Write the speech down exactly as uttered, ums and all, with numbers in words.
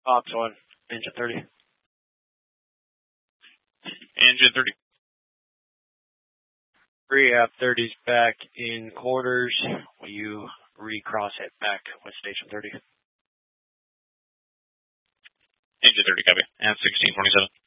Fox one, engine thirty. Engine thirty. Rehab thirty's back in quarters. Will you recross it back with station thirty? Engine thirty, copy. And sixteen twenty-seven.